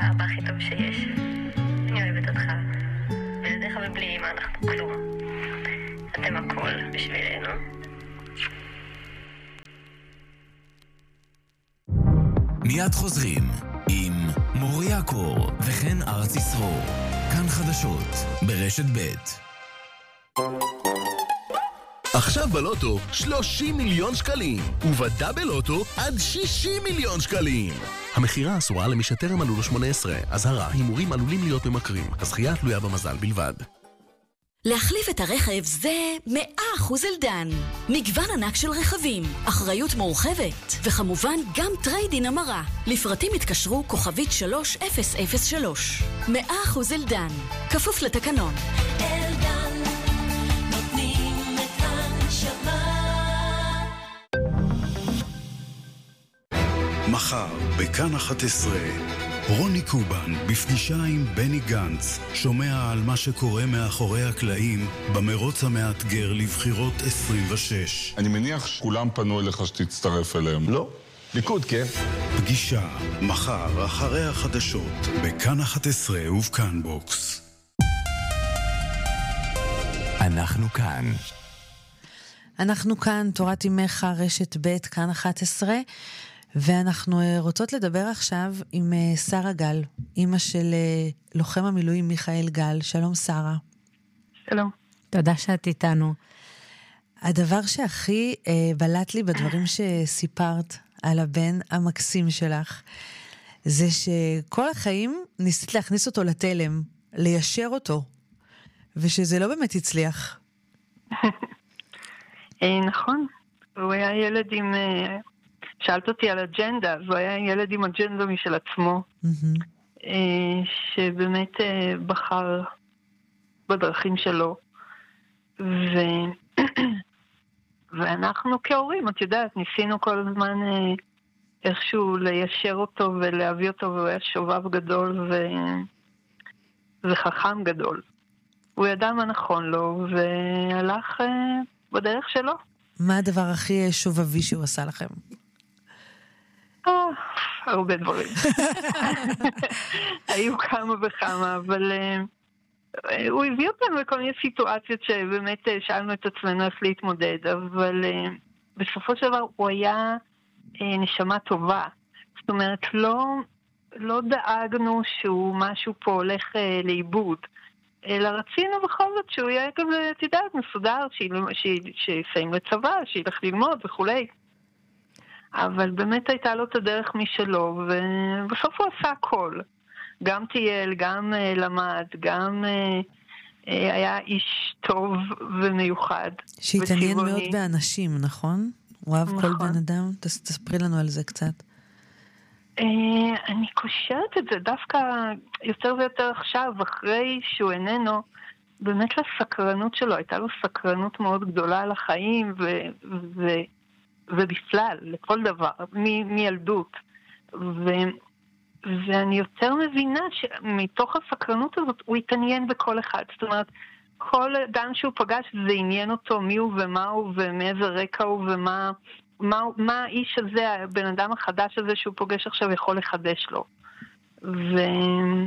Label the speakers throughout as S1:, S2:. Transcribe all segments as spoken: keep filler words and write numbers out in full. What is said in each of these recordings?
S1: האבא הכי טוב שיש. אני אוהבת אותך. בלעדיך ובלי אמא אנחנו כלום. אתם הכל בשבילנו.
S2: מיד חוזרים עם מוריה קור וכן ארץ ישרור. כאן חדשות ברשת ב'.
S3: עכשיו בלוטו שלושים מיליון שקלים, ובדאבל לוטו עד שישים מיליון שקלים. המחירה אסורה למי שטרם מלאו לו שמונה עשרה. אזהרה, הימורים עלולים להיות ממכרים. הזכייה תלויה במזל בלבד.
S4: להחליף את הרכב זה מאה אחוז אלדן. מגוון ענק של רכבים, אחריות מורחבת, וכמובן גם טריידין המרה. לפרטים התקשרו כוכבית שלוש אפס אפס שלוש. מאה אחוז אלדן, כפוף לתקנון. אלדן, נותנים את הנשמה.
S5: מחר, בכאן אחת עשרה, רוני קובן בפגישה עם בני גנץ שומע על מה שקורה מאחורי הקלעים במרוץ המאתגר לבחירות עשרים ושש.
S6: אני מניח שכולם פנו אליך שתצטרף אליהם.
S7: לא, ליכוד, כן.
S5: פגישה, מחר אחרי החדשות, בכאן אחת עשרה ובכאן בוקס.
S2: אנחנו כאן.
S8: אנחנו כאן, תורת אימך, רשת ב', כאן אחת עשרה. ואנחנו רוצות לדבר עכשיו עם שרה גל, אמא של לוחם המילואים מיכאל גל. שלום שרה.
S9: שלום.
S8: תודה שאת איתנו. הדבר שהכי אה, בלט לי בדברים שסיפרת על הבן המקסים שלך, זה שכל החיים ניסית להכניס אותו לתלם, ליישר אותו, ושזה לא באמת הצליח.
S9: נכון. הוא היה ילד עם... שאלת אותי על אג'נדה, אז הוא היה ילד עם אג'נדה משל עצמו, שבאמת בחר בדרכים שלו. ו... ואנחנו כהורים, את יודעת, ניסינו כל הזמן איכשהו ליישר אותו ולהביא אותו, והוא היה שובב גדול ו... וחכם גדול. הוא ידע מה נכון לו, והלך בדרך שלו.
S8: מה הדבר הכי שובבי שהוא עשה לכם?
S9: הרבה דברים. היו כמה וכמה, אבל הוא הביא אותנו לכל מיני סיטואציות שבאמת שאלנו את עצמנו איך להתמודד, אבל בסופו של דבר הוא היה נשמה טובה. זאת אומרת, לא, לא דאגנו שהוא משהו פה הולך לאיבוד, אלא רצינו בכל זאת שהוא יהיה גם, את יודעת, מסודר, שיסיים לצבא, שילך ללמוד וכולי. אבל באמת הייתה לו את הדרך משלו, ובסוף הוא עשה הכל. גם טייל, גם uh, למד, גם uh, uh, היה איש טוב ומיוחד.
S8: שהתעניין מאוד באנשים, נכון? הוא אהב נכון. כל בן אדם? תס, תספרי לנו על זה קצת.
S9: Uh, אני קושרת את זה דווקא יותר ויותר עכשיו, אחרי שהוא איננו, באמת לסקרנות שלו. הייתה לו סקרנות מאוד גדולה על החיים, ו... ו ובכלל, לכל דבר, מ- מילדות. ו- ואני יותר מבינה שמתוך הסקרנות הזאת הוא התעניין בכל אחד. זאת אומרת, כל אדם שהוא פגש זה עניין אותו מי הוא ומה הוא ומאיזה רקע הוא ומה מה, מה האיש הזה, הבן אדם החדש הזה שהוא פוגש עכשיו יכול לחדש לו. וזה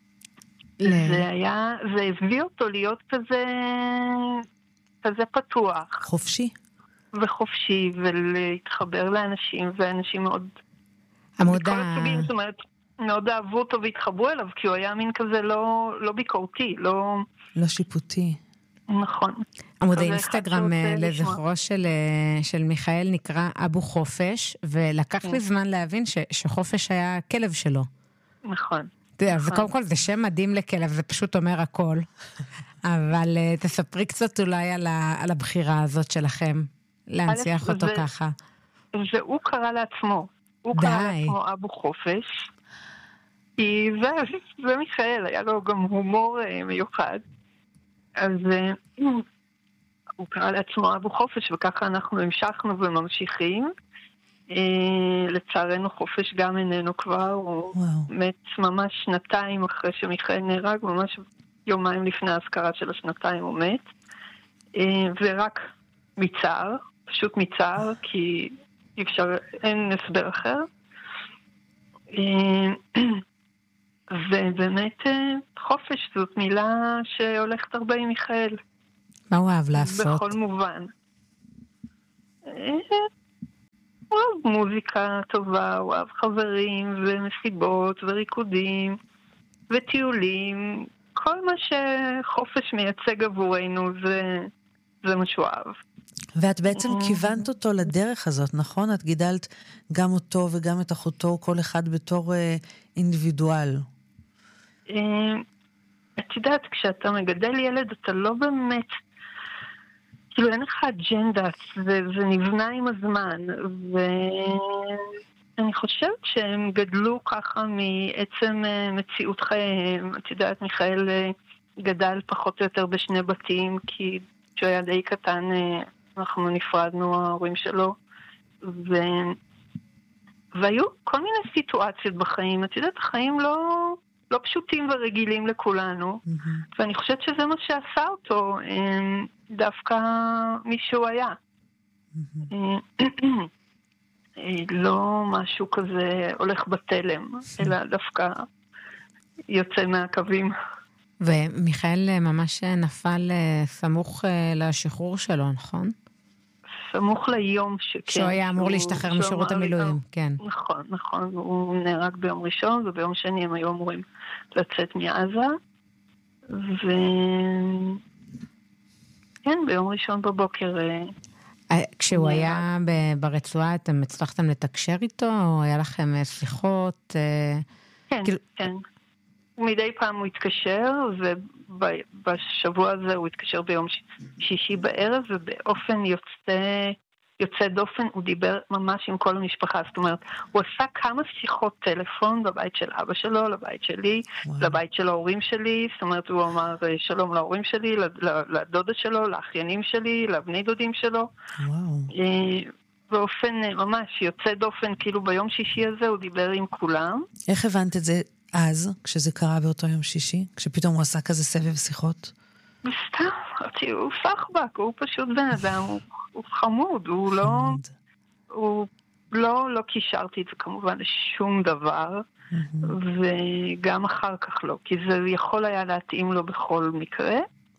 S9: היה, זה הביא אותו להיות כזה, כזה פתוח.
S8: חופשי.
S9: וחופשי, ולהתחבר לאנשים, ואנשים מאוד...
S8: המודע...
S9: מכל הסוגים, זאת אומרת, מאוד אהבו אותו והתחברו אליו, כי הוא היה מין כזה לא, לא ביקורתי, לא...
S8: לא שיפוטי.
S9: נכון.
S8: עמוד האינסטגרם לזכרו של, של מיכאל נקרא אבו חופש, ולקח לי זמן להבין ש, שחופש היה כלב שלו.
S9: נכון.
S8: וקודם כל זה שם מדהים לכלב, זה פשוט אומר הכל. אבל תספרי קצת אולי על, ה, על הבחירה הזאת שלכם. להנציח אותו ככה.
S9: והוא קרא לעצמו. הוא קרא לעצמו אבו חופש. כי זה, זה מיכאל, היה לו גם הומור מיוחד. אז הוא קרא לעצמו אבו חופש, וככה אנחנו המשכנו וממשיכים. לצערנו חופש גם איננו כבר. הוא מת ממש שנתיים אחרי שמיכאל נהרג, ממש יומיים לפני ההזכרה של השנתיים הוא מת. ורק מצער. פשוט מצער, כי אפשר, אין הסבר אחר. ובאמת חופש זאת מילה שהולכת הרבה עם מיכאל.
S8: מה הוא אהב לעשות?
S9: בכל מובן. הוא אוהב מוזיקה טובה, הוא אוהב חברים ומסיבות וריקודים וטיולים. כל מה שחופש מייצג עבורנו זה, זה מה שהוא אהב.
S8: ואת בעצם כיוונת אותו לדרך הזאת, נכון? את גידלת גם אותו וגם את אחותו, כל אחד בתור אינדיבידואל.
S9: את יודעת, כשאתה מגדל ילד, אתה לא באמת, כאילו אין לך אג'נדה, זה, זה נבנה עם הזמן, ואני חושבת שהם גדלו ככה מעצם מציאות חייהם. את יודעת, מיכאל גדל פחות או יותר בשני בתים, כי כשהוא היה די קטן, אנחנו נפרדנו, ההורים שלו, ו... והיו כל מיני סיטואציות בחיים. את יודעת, החיים לא, לא פשוטים ורגילים לכולנו, mm-hmm. ואני חושבת שזה מה שעשה אותו, דווקא מי שהוא היה. Mm-hmm. לא משהו כזה הולך בתלם, אלא דווקא יוצא מהקווים.
S7: ומיכאל ממש נפל סמוך לשחרור שלו, נכון?
S9: סמוך ליום שכן.
S7: שהוא היה אמור להשתחרר משירות המילואים, כן.
S9: נכון, נכון. הוא נהרג ביום ראשון, וביום שני הם היו אמורים לצאת מעזה. ו... כן, ביום ראשון בבוקר...
S7: כשהוא היה ברצועה, אתם הצלחתם לתקשר איתו, או היה לכם שיחות?
S9: כן, כן. מדי פעם הוא התקשר, ובשבוע הזה הוא התקשר ביום שישי בערב, ובאופן יוצא, יוצא דופן הוא דיבר ממש עם כל המשפחה. זאת אומרת, הוא עשה כמה שיחות טלפון בבית של אבא שלו, לבית שלי, וואו. לבית של ההורים שלי. זאת אומרת, הוא אמר שלום להורים שלי, לדודה שלו, לאחיינים שלי, לבני דודים שלו.
S8: וואו.
S9: באופן ממש יוצא דופן, כאילו ביום שישי הזה הוא דיבר עם כולם.
S8: איך הבנת את זה אז, כשזה קרה באותו יום שישי? כשפתאום הוא עשה כזה סבב שיחות?
S9: סתם, הוא סחבק, הוא פשוט בן אדם, הוא, הוא חמוד, הוא לא, הוא לא, לא קישרתי את זה כמובן לשום דבר, וגם אחר כך לא, כי זה יכול היה להתאים לו בכל מקרה.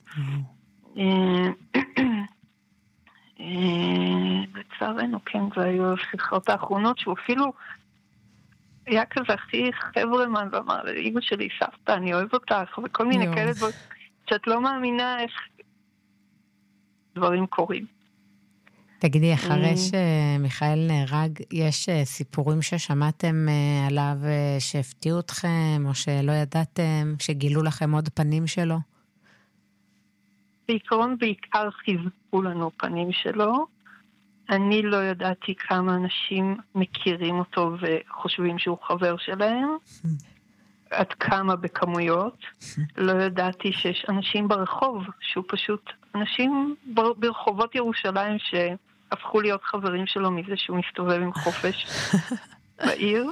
S9: לצערנו, כן, זה היו השיחות האחרונות, שהוא אפילו היה כזה הכי חברמן, ואמר, אמא שלי, סבתא, אני אוהב אותך, וכל מיני כאלה דברים, שאת לא מאמינה איך דברים קורים.
S7: תגידי, אחרי שמיכאל נהרג, יש סיפורים ששמעתם עליו שהפתיעו אתכם, או שלא ידעתם, שגילו לכם עוד פנים שלו?
S9: בעיקרון, בעיקר חיזקו לנו פנים שלו. אני לא ידעתי כמה אנשים מכירים אותו וחושבים שהוא חבר שלהם. עד כמה בכמויות. לא ידעתי שיש אנשים ברחוב, שהוא פשוט אנשים ברחובות ירושלים שהפכו להיות חברים שלו מזה שהוא מסתובב עם חופש בעיר.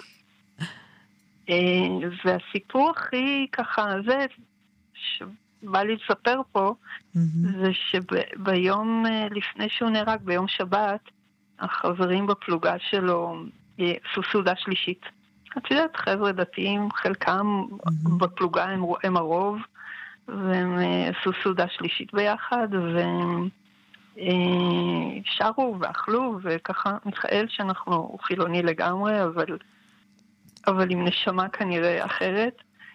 S9: והסיפור הכי ככה, זה שבא לי לספר פה, זה שביום לפני שהוא נהרג, ביום שבת, החברים בפלוגה שלו עשו סעודה שלישית. את יודעת, חבר'ה דתיים, חלקם בפלוגה הם, הם הרוב, והם עשו סעודה שלישית ביחד, והם שרו ואכלו, וככה מיכאל שאנחנו חילוני לגמרי, אבל, אבל עם נשמה כנראה אחרת,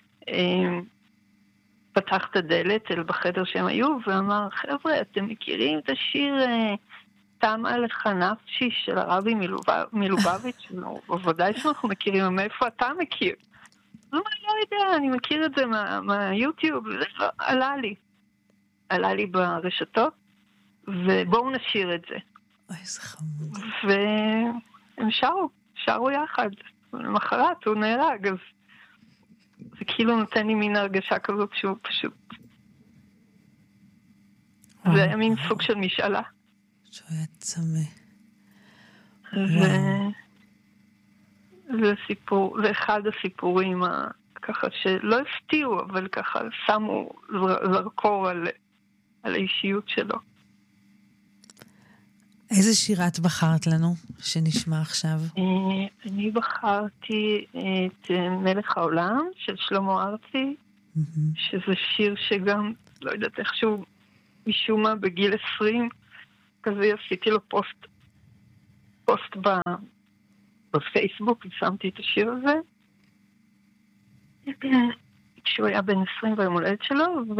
S9: פתח את הדלת אל בחדר שהם היו, ואמר, חבר'ה, אתם מכירים את השיר תמה לך נפשי של הרבי מלובביץ'? בוודאי שאנחנו מכירים, מאיפה אתה מכיר? אז הוא לא יודע, אני מכיר את זה מהיוטיוב, זה עלה לי. עלה לי ברשתות, ובואו נשיר את זה.
S8: אוי, זה חמוד.
S9: והם שרו, שרו יחד. למחרת הוא נהרג, אז זה כאילו נותן לי מין הרגשה כזאת שהוא פשוט... זה היה מין סוג של משאלה.
S8: שהוא היה צמא.
S9: זה סיפור, זה אחד הסיפורים ככה שלא הפתיעו, אבל ככה שמו זרקור על, על האישיות שלו.
S8: איזה שירה את בחרת לנו שנשמע עכשיו?
S9: אני בחרתי את מלך העולם של שלמה ארצי, שזה שיר שגם, לא יודעת איכשהו, משום מה בגיל עשרים, כזה עשיתי לו פוסט, פוסט בפייסבוק, ושמתי את השיר הזה. כשהוא היה בן עשרים ביום הולדת שלו, ו...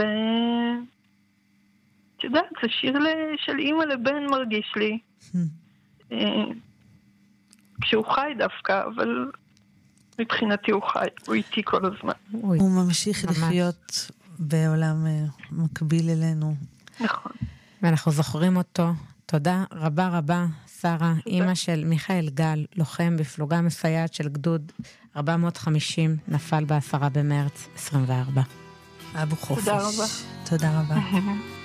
S9: את יודעת, זה שיר של אימא לבן מרגיש לי. כשהוא חי דווקא, אבל מבחינתי הוא חי, הוא איתי כל הזמן.
S8: הוא ממשיך לחיות בעולם מקביל אלינו.
S9: נכון.
S7: ואנחנו זוכרים אותו. תודה רבה רבה, שרה, אימא של מיכאל גל, לוחם בפלוגה מסייעת של גדוד ארבע מאות וחמישים, נפל בעשרה במרץ עשרים וארבע.
S8: אבו חופש.
S9: תודה רבה.
S8: תודה רבה.